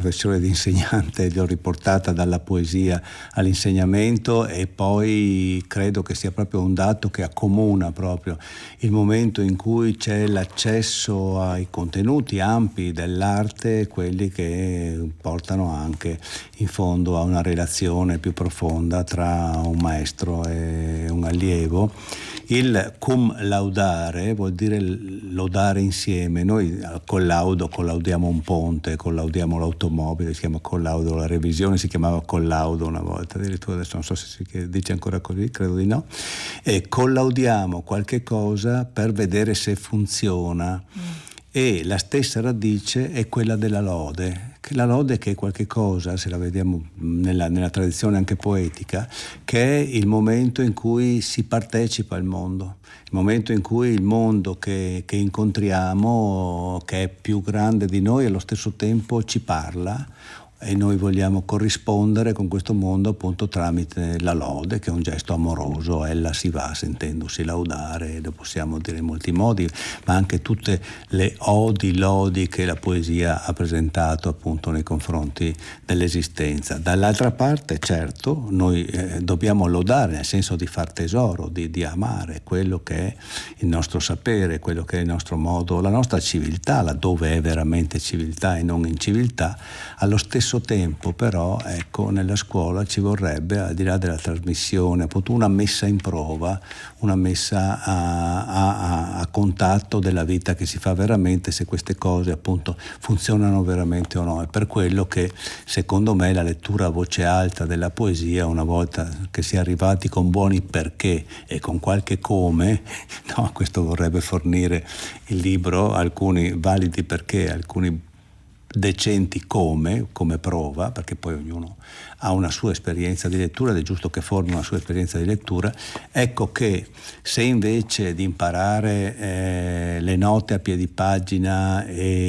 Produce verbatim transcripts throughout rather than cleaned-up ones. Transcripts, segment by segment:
professione di insegnante l'ho riportata dalla poesia all'insegnamento, e poi credo che sia proprio un dato che accomuna proprio il momento in cui c'è l'accesso ai contenuti ampi dell'arte, quelli che portano anche in fondo a una relazione più profonda tra un maestro e un allievo. Il cum laudare vuol dire lodare insieme. Noi al collaudo collaudiamo un ponte, collaudiamo l'automobile, si chiama collaudo, la revisione si chiamava collaudo una volta, addirittura adesso non so se si dice ancora così, credo di no. E collaudiamo qualche cosa per vedere se funziona. Mm. E la stessa radice è quella della lode, che la lode che è qualche cosa, se la vediamo nella, nella tradizione anche poetica, che è il momento in cui si partecipa al mondo, il momento in cui il mondo che, che incontriamo, che è più grande di noi, allo stesso tempo ci parla, e noi vogliamo corrispondere con questo mondo appunto tramite la lode, che è un gesto amoroso. Ella si va sentendosi laudare, lo possiamo dire in molti modi, ma anche tutte le odi, lodi che la poesia ha presentato appunto nei confronti dell'esistenza. Dall'altra parte, certo, noi eh, dobbiamo lodare, nel senso di far tesoro, di, di amare quello che è il nostro sapere, quello che è il nostro modo, la nostra civiltà, laddove è veramente civiltà e non inciviltà. Allo stesso tempo però, ecco, nella scuola ci vorrebbe, al di là della trasmissione, appunto una messa in prova, una messa a, a, a contatto della vita che si fa veramente, se queste cose appunto funzionano veramente o no. È per quello che secondo me la lettura a voce alta della poesia, una volta che si è arrivati con buoni perché e con qualche come, no, questo vorrebbe fornire il libro alcuni validi perché, alcuni decenti come, come prova, perché poi ognuno ha una sua esperienza di lettura ed è giusto che formi una sua esperienza di lettura. Ecco che se invece di imparare eh, le note a piedi pagina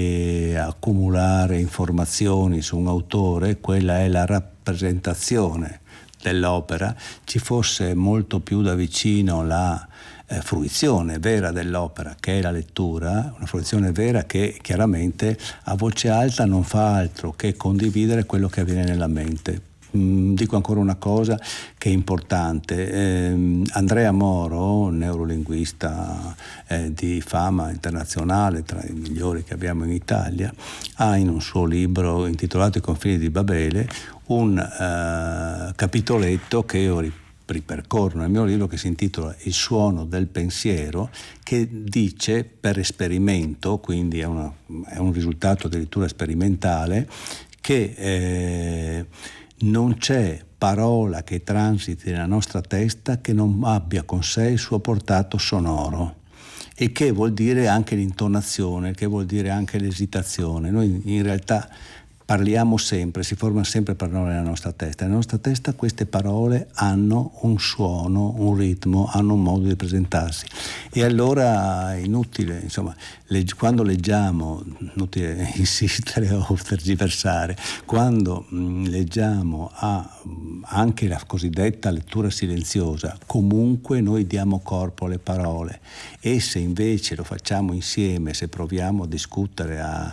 e accumulare informazioni su un autore, quella è la rappresentazione dell'opera, ci fosse molto più da vicino la Eh, fruizione vera dell'opera, che è la lettura, una fruizione vera che chiaramente a voce alta non fa altro che condividere quello che avviene nella mente. Mm, dico ancora una cosa che è importante. Eh, Andrea Moro, neurolinguista eh, di fama internazionale, tra i migliori che abbiamo in Italia, ha in un suo libro intitolato I confini di Babele un eh, capitoletto che io ripeto ripercorrono nel mio libro, che si intitola Il suono del pensiero, che dice per esperimento, quindi è, una, è un risultato addirittura sperimentale, che eh, non c'è parola che transiti nella nostra testa che non abbia con sé il suo portato sonoro, e che vuol dire anche l'intonazione, che vuol dire anche l'esitazione. Noi in realtà parliamo sempre, si formano sempre parole nella nostra testa. Nella nostra testa queste parole hanno un suono, un ritmo, hanno un modo di presentarsi. E allora è inutile, insomma, legg- quando leggiamo, inutile insistere o tergiversare, quando mh, leggiamo a, mh, anche la cosiddetta lettura silenziosa, comunque noi diamo corpo alle parole. E se invece lo facciamo insieme, se proviamo a discutere, a,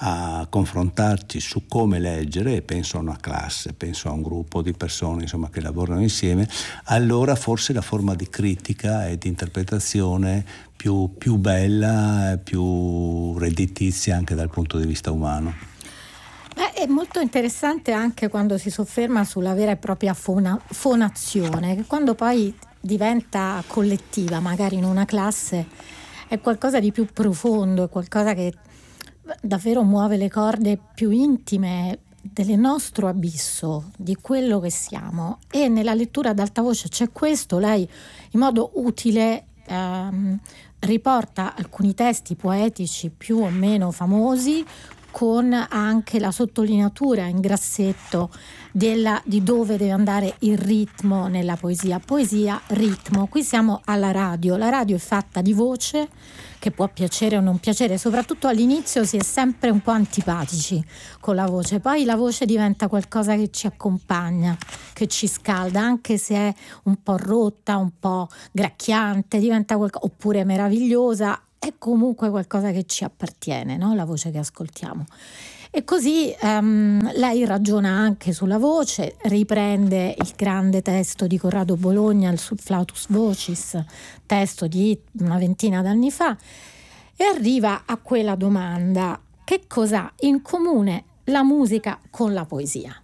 a confrontarci su come leggere, e penso a una classe, penso a un gruppo di persone insomma che lavorano insieme, allora forse la forma di critica e di interpretazione più, più bella, più redditizia anche dal punto di vista umano. Beh, è molto interessante anche quando si sofferma sulla vera e propria fona, fonazione, che quando poi diventa collettiva, magari in una classe, è qualcosa di più profondo, è qualcosa che davvero muove le corde più intime del nostro abisso, di quello che siamo. E nella lettura ad alta voce c'è questo. Lei in modo utile ehm, riporta alcuni testi poetici più o meno famosi, con anche la sottolineatura in grassetto della, di dove deve andare il ritmo nella poesia. Poesia, ritmo. Qui siamo alla radio. La radio è fatta di voce, che può piacere o non piacere, soprattutto all'inizio si è sempre un po' antipatici con la voce, poi la voce diventa qualcosa che ci accompagna, che ci scalda, anche se è un po' rotta, un po' gracchiante, diventa qualcosa, oppure meravigliosa, è comunque qualcosa che ci appartiene, no? La voce che ascoltiamo. E così um, lei ragiona anche sulla voce, riprende il grande testo di Corrado Bologna, il Sub Flautus Vocis, testo di una ventina d'anni fa, e arriva a quella domanda: che cosa ha in comune la musica con la poesia?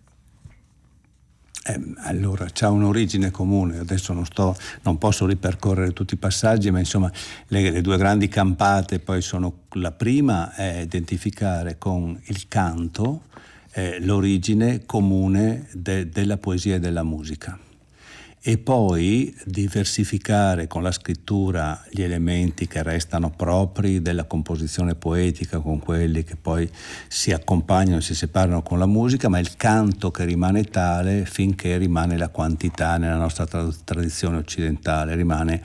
Eh, allora, c'ha un'origine comune, adesso non sto, non posso ripercorrere tutti i passaggi, ma insomma le, le due grandi campate poi sono: la prima è identificare con il canto eh, l'origine comune de, della poesia e della musica, e poi diversificare con la scrittura gli elementi che restano propri della composizione poetica con quelli che poi si accompagnano e si separano con la musica, ma il canto che rimane tale finché rimane la quantità nella nostra tradizione occidentale, rimane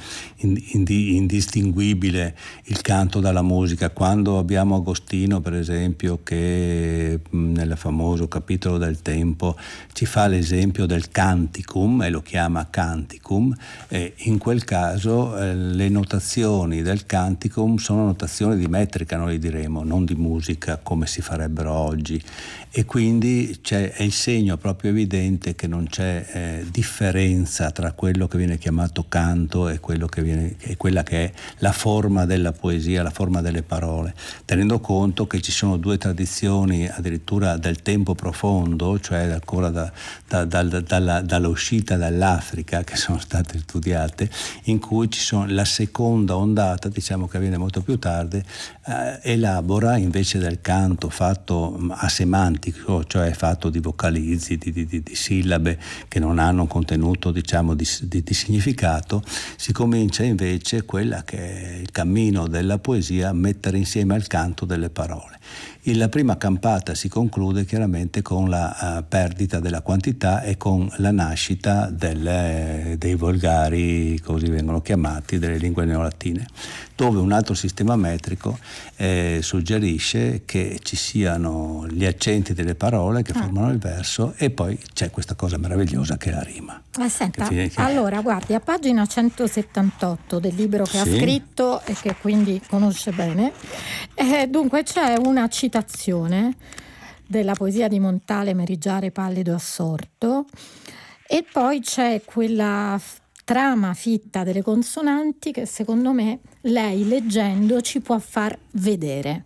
indistinguibile il canto dalla musica. Quando abbiamo Agostino, per esempio, che nel famoso capitolo del Tempo ci fa l'esempio del canticum e lo chiama canticum, e in quel caso eh, le notazioni del canticum sono notazioni di metrica, noi diremo, non di musica come si farebbero oggi, e quindi c'è, è il segno proprio evidente che non c'è eh, differenza tra quello che viene chiamato canto e quello che viene, e quella che è la forma della poesia, la forma delle parole, tenendo conto che ci sono due tradizioni addirittura del tempo profondo, cioè ancora da, da, da, dalla, dall'uscita dall'Africa, che sono state studiate, in cui ci sono la seconda ondata, diciamo che viene molto più tardi, eh, elabora invece del canto fatto asemantico, cioè fatto di vocalizzi, di, di, di sillabe che non hanno un contenuto, diciamo, di, di, di significato, si comincia invece quella che è il cammino della poesia, a mettere insieme al canto delle parole. La prima campata si conclude chiaramente con la uh, perdita della quantità e con la nascita delle, dei volgari, così vengono chiamati, delle lingue neolatine, dove un altro sistema metrico eh, suggerisce che ci siano gli accenti delle parole che ah. formano il verso, e poi c'è questa cosa meravigliosa che è la rima. Eh, senta, che, che... allora guardi, a pagina centosettantotto del libro che sì. ha scritto e che quindi conosce bene, eh, dunque c'è una citazione della poesia di Montale, Merigiare pallido assorto, e poi c'è quella trama fitta delle consonanti che secondo me lei leggendo ci può far vedere.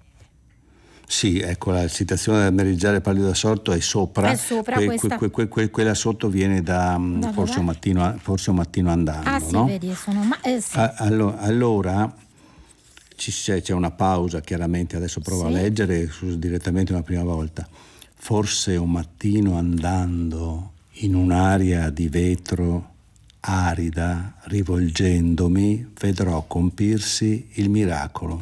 Sì, ecco, la citazione del Merigiare pallido assorto è sopra, è sopra que, questa... que, que, que, quella sotto viene da, da forse, un mattino, forse un mattino andando. Ah sì, no? vedi, sono... Ma, eh, sì. A, allora, allora ci, c'è, c'è una pausa, chiaramente, adesso provo sì. a leggere su, direttamente una prima volta. Forse un mattino andando in un'aria di vetro arida, rivolgendomi, vedrò compirsi il miracolo.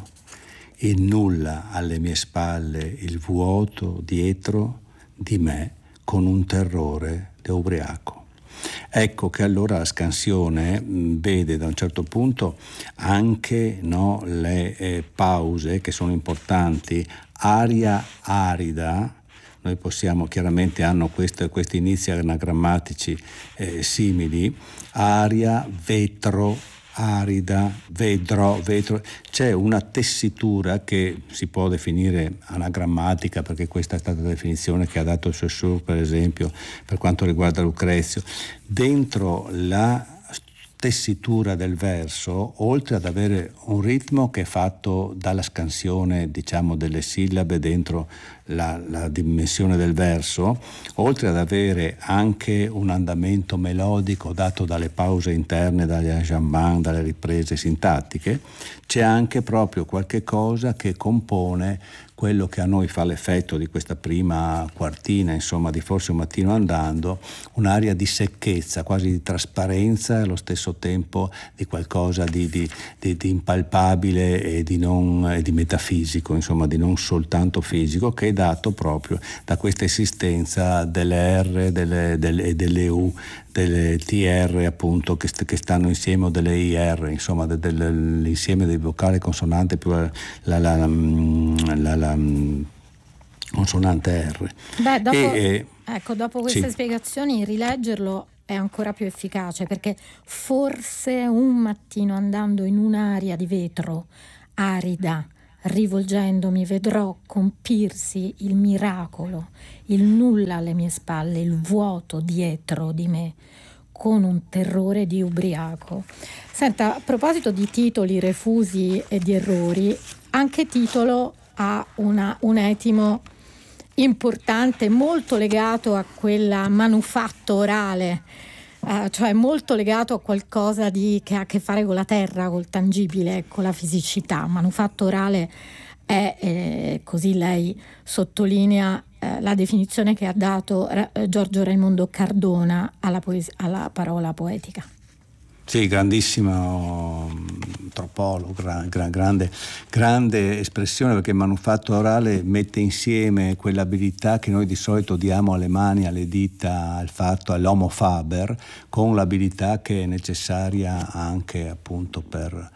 Il nulla alle mie spalle, il vuoto dietro di me con un terrore da ubriaco. Ecco che allora la scansione mh, vede da un certo punto anche no, le eh, pause che sono importanti, aria arida. Noi possiamo, chiaramente hanno queste, questi inizi anagrammatici eh, simili, aria, vetro, arida, vedro, vetro, c'è una tessitura che si può definire anagrammatica, perché questa è stata la definizione che ha dato Saussure, per esempio, per quanto riguarda Lucrezio. Dentro la tessitura del verso, oltre ad avere un ritmo che è fatto dalla scansione, diciamo, delle sillabe dentro la, la dimensione del verso, oltre ad avere anche un andamento melodico dato dalle pause interne, dagli enjambments, dalle riprese sintattiche, c'è anche proprio qualche cosa che compone quello che a noi fa l'effetto di questa prima quartina, insomma, di Forse un mattino andando, un'aria di secchezza, quasi di trasparenza, e allo stesso tempo di qualcosa di, di, di, di impalpabile e di, non, e di metafisico, insomma, di non soltanto fisico, che è dato proprio da questa esistenza delle R delle, delle, delle U, delle T R appunto che, st- che stanno insieme, o delle I R, insomma de- de- l'insieme dei vocali consonante più la, la, la, la, la, la consonante R. Beh, dopo, e, eh, ecco, dopo queste sì. spiegazioni rileggerlo è ancora più efficace, perché forse un mattino andando in un'aria di vetro arida, rivolgendomi vedrò compirsi il miracolo, il nulla alle mie spalle, il vuoto dietro di me, con un terrore di ubriaco. Senta, a proposito di titoli refusi e di errori, anche Titolo ha una, un etimo importante, molto legato a quella manufatto orale, eh, cioè molto legato a qualcosa di, che ha a che fare con la terra, col tangibile, con la fisicità. Manufatto orale è, eh, così lei sottolinea eh, la definizione che ha dato eh, Giorgio Raimondo Cardona alla, poesia, alla parola poetica. Sì, grandissimo antropologo, gra, gra, grande, grande espressione, perché il manufatto orale mette insieme quell'abilità che noi di solito diamo alle mani, alle dita, al fatto, all'homo faber, con l'abilità che è necessaria anche appunto per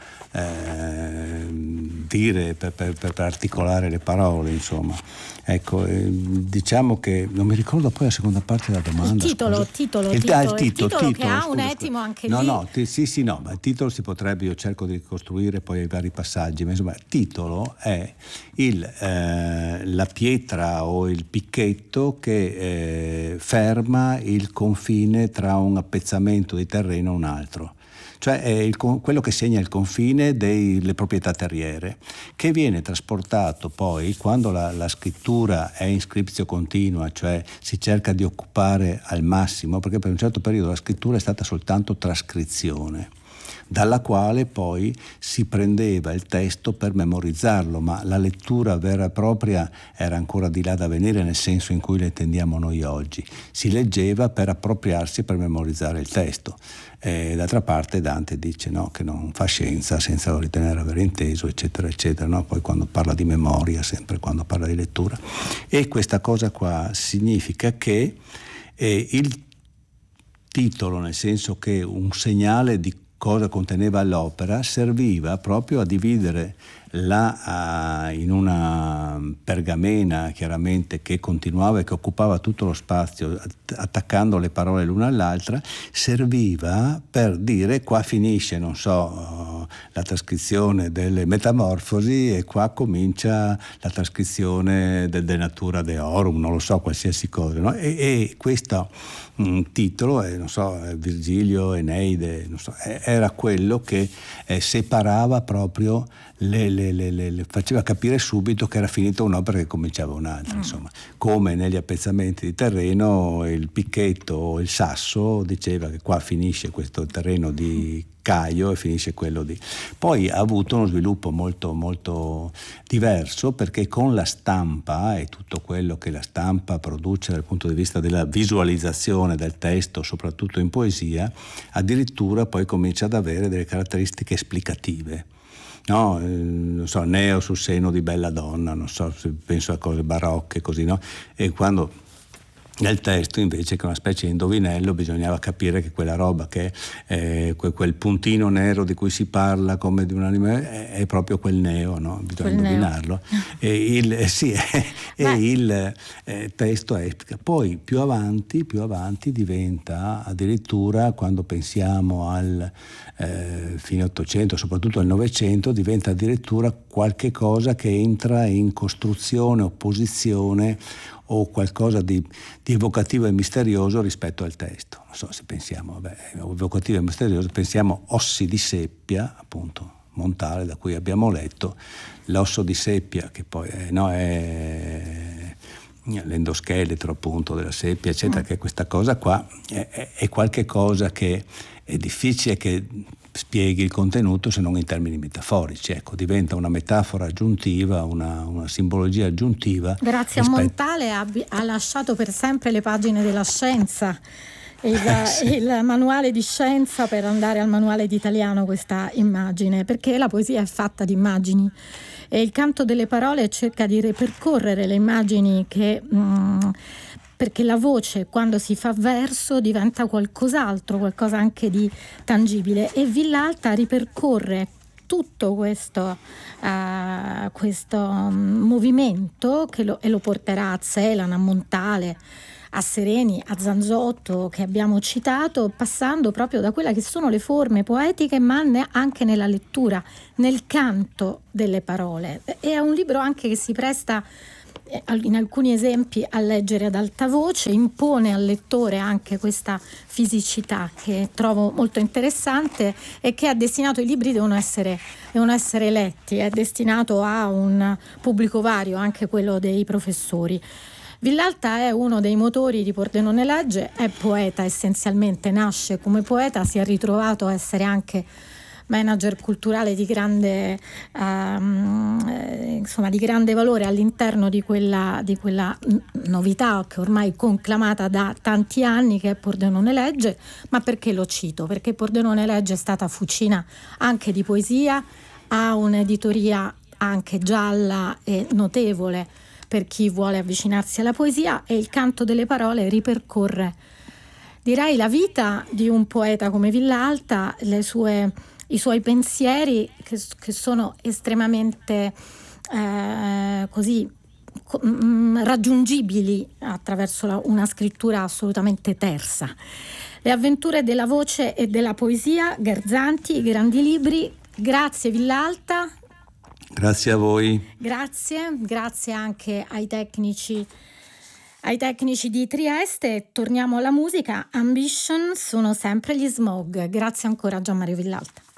eh, dire, per, per, per articolare le parole, insomma. Ecco, eh, diciamo che non mi ricordo poi la seconda parte della domanda. Il titolo, scusa. titolo, il, titolo, ah, il titolo, il titolo, titolo che ha scusa, un scusa. etimo anche no, lì. No, no, sì, sì, no, ma il titolo si potrebbe, io cerco di ricostruire poi i vari passaggi, ma insomma, il titolo è il, eh, la pietra o il picchetto che eh, ferma il confine tra un appezzamento di terreno e un altro. Cioè è il, quello che segna il confine delle proprietà terriere, che viene trasportato poi quando la, la scrittura è in scriptio continua, cioè si cerca di occupare al massimo, perché per un certo periodo la scrittura è stata soltanto trascrizione, dalla quale poi si prendeva il testo per memorizzarlo, ma la lettura vera e propria era ancora di là da venire nel senso in cui la intendiamo noi oggi. Si leggeva per appropriarsi, per memorizzare il testo. E d'altra parte Dante dice no, che non fa scienza senza ritenere aver inteso, eccetera, eccetera, no? Poi quando parla di memoria, sempre quando parla di lettura. E questa cosa qua significa che eh, il titolo, nel senso che un segnale di cosa conteneva l'opera, serviva proprio a dividere la, uh, in una pergamena chiaramente che continuava e che occupava tutto lo spazio attaccando le parole l'una all'altra, serviva per dire qua finisce, non so, uh, la trascrizione delle Metamorfosi e qua comincia la trascrizione del De Natura Deorum, non lo so, qualsiasi cosa, no? e, e questo un titolo, è, non so, Virgilio, Eneide, non so, era quello che eh, separava proprio le, le, le, le, le faceva capire subito che era finita un'opera e che cominciava un'altra, mm. insomma, come negli appezzamenti di terreno il picchetto o il sasso diceva che qua finisce questo terreno di Caio e finisce quello di... Poi ha avuto uno sviluppo molto molto diverso, perché con la stampa e tutto quello che la stampa produce dal punto di vista della visualizzazione del testo, soprattutto in poesia, addirittura poi comincia ad avere delle caratteristiche esplicative. No, eh, non so, neo sul seno di bella donna, non so, se penso a cose barocche così, no? E quando nel testo invece, che è una specie di indovinello, bisognava capire che quella roba, che eh, quel puntino nero di cui si parla come di un anime, è, è proprio quel neo, no? Bisogna quel indovinarlo. E il, eh, sì, e il eh, testo esplica. Poi più avanti, più avanti diventa addirittura, quando pensiamo al eh, fine Ottocento, soprattutto al Novecento, diventa addirittura qualche cosa che entra in costruzione, opposizione o qualcosa di, di evocativo e misterioso rispetto al testo. Non so se pensiamo, vabbè, evocativo e misterioso, pensiamo Ossi di seppia, appunto, Montale, da cui abbiamo letto, l'osso di seppia, che poi è, no, è l'endoscheletro appunto della seppia, eccetera, mm. che questa cosa qua è, è, è qualche cosa che è difficile che spieghi il contenuto se non in termini metaforici, ecco, diventa una metafora aggiuntiva, una, una simbologia aggiuntiva. Grazie rispetto... a Montale ha, ha lasciato per sempre le pagine della scienza, il, sì. il manuale di scienza, per andare al manuale di italiano, questa immagine, perché la poesia è fatta di immagini e il canto delle parole cerca di ripercorrere le immagini che... Mm, perché la voce, quando si fa verso, diventa qualcos'altro, qualcosa anche di tangibile, e Villalta ripercorre tutto questo, uh, questo movimento che lo, e lo porterà a Zelan, a Montale, a Sereni, a Zanzotto che abbiamo citato, passando proprio da quelle che sono le forme poetiche, ma anche nella lettura, nel canto delle parole. È un libro anche che si presta in alcuni esempi a leggere ad alta voce, impone al lettore anche questa fisicità che trovo molto interessante e che è destinato, i libri devono essere, devono essere letti, è destinato a un pubblico vario, anche quello dei professori. Villalta è uno dei motori di Pordenone Legge, è poeta essenzialmente, nasce come poeta, si è ritrovato a essere anche manager culturale di grande, um, eh, insomma, di grande valore all'interno di quella, di quella novità che ormai conclamata da tanti anni, che è Pordenone Legge. Ma perché lo cito? Perché Pordenone Legge è stata fucina anche di poesia, ha un'editoria anche gialla e notevole per chi vuole avvicinarsi alla poesia, e il canto delle parole ripercorre, direi, la vita di un poeta come Villalta, le sue, i suoi pensieri che, che sono estremamente eh, così mh, raggiungibili attraverso la, una scrittura assolutamente tersa. Le avventure della voce e della poesia, Garzanti, i grandi libri. Grazie Villalta. Grazie a voi. Grazie, grazie anche ai tecnici ai tecnici di Trieste. Torniamo alla musica. Ambition sono sempre gli Smog. Grazie ancora a Gian Mario Villalta.